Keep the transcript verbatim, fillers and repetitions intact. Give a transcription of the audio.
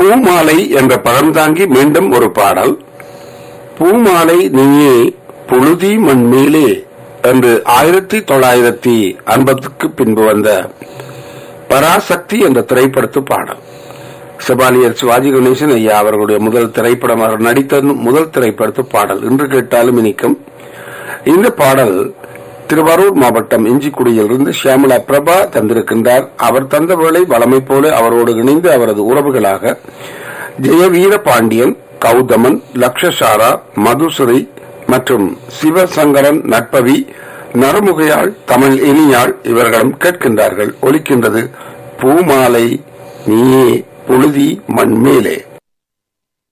பூமாலை என்ற பதம் தாங்கி மீண்டும் ஒரு பாடல். பூமாலை நீயே புழுதி மண் மேலே என்று ஆயிரத்தி தொள்ளாயிரத்தி ஐம்பதுக்கு பின்பு வந்த பராசக்தி என்ற திரைப்படத்து பாடல். செபாலியர் சிவாஜி கணேசன் ஐயா அவர்களுடைய முதல் திரைப்படம், அவர் நடித்த முதல் திரைப்படத்து பாடல். இன்று கேட்டாலும் இனிக்கும். இந்த பாடல் திருவாரூர் மாவட்டம் இஞ்சிக்குடியில் இருந்து ஷியாமலா பிரபா தந்திருக்கின்றார். அவர் தந்த வேளை வளமை போல அவரோடு இணைந்து அவரது உறவுகளாக ஜெயவீர பாண்டியன், கௌதமன், லக்ஷசாரா, மதுசுரி மற்றும் சிவசங்கரன், நட்பவி, நரமுகையாள், தமிழ் இனியாள் இவர்களும் கேட்கின்றார்கள். ஒலிக்கின்றது பூமாலை நீயே புழுதி மண் மேலே.